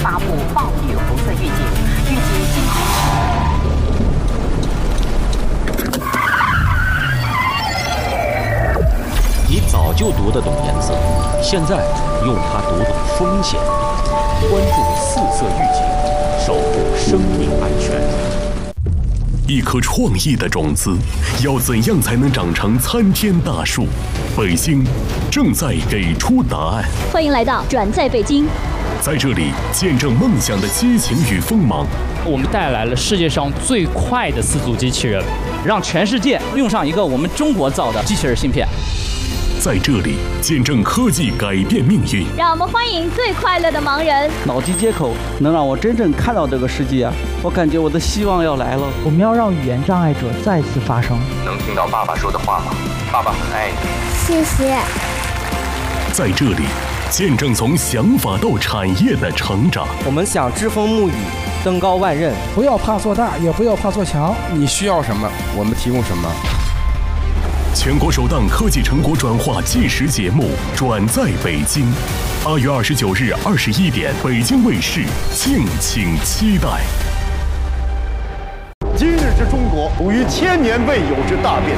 发布暴雨红色预警，预计今你早就读得懂颜色，现在用它读懂风险。关注四色预警，守护生命安全。 一颗创意的种子，要怎样才能长成参天大树？北京正在给出答案。 欢迎来到转在北京， 在这里见证梦想的激情与锋芒。 我们带来了世界上最快的4足机器人，让全世界用上一个我们中国造的机器人芯片。 在这里见证科技改变命运。 让我们欢迎最快乐的盲人。 脑机接口能让我真正看到这个世界啊！我感觉我的希望要来了。 我们要让语言障碍者再次发声。 能听到爸爸说的话吗？爸爸很爱你。 谢谢。 在这里见证从想法到产业的成长。 我们想栉风沐雨，登高万仞。 不要怕做大，也不要怕做强。 你需要什么，我们提供什么。 全国首档科技成果转化纪实节目《转在北京》，8月29日21点，北京卫视，敬请期待。 今日之中国，属于千年未有之大变。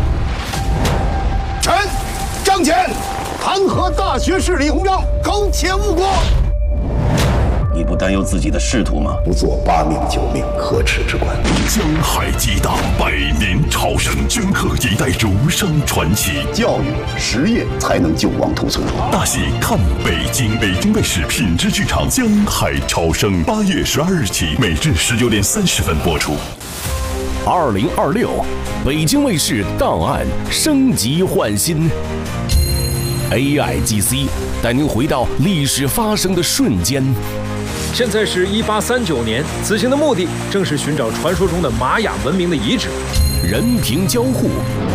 臣张俭弹劾大学士李鸿章，苟且误国。 你不担忧自己的仕途吗？ 不做8命9命，可耻之官。 江海激荡，百年超生，镌刻一代儒商传奇。 教育实业才能救亡图存。 大戏看北京，北京卫视品质剧场《江海超生》，8月12日起，每日19点30分播出。 2026，北京卫视档案升级换新。AIGC 带您回到历史发生的瞬间。 现在是1839年，此行的目的正是寻找传说中的玛雅文明的遗址。 人凭交互，